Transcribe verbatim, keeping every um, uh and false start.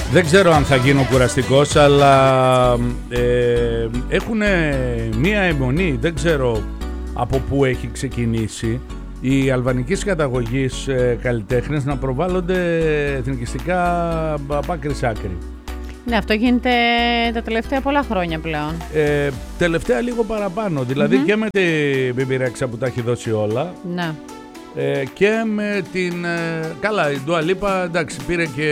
Δεν ξέρω αν θα γίνω κουραστικός, αλλά ε, έχουν μία αιμονή, δεν ξέρω από πού έχει ξεκινήσει, οι αλβανικής καταγωγής ε, καλλιτέχνες να προβάλλονται εθνικιστικά από άκρη σ' άκρη. Ναι, αυτό γίνεται τα τελευταία πολλά χρόνια πλέον. Ε, τελευταία λίγο παραπάνω, δηλαδή mm-hmm. και με την Μπίμπι Ρέξα που τα έχει δώσει όλα. Ναι. Ε, και με την... Ε, καλά, η Ντουα Λίπα, εντάξει, πήρε και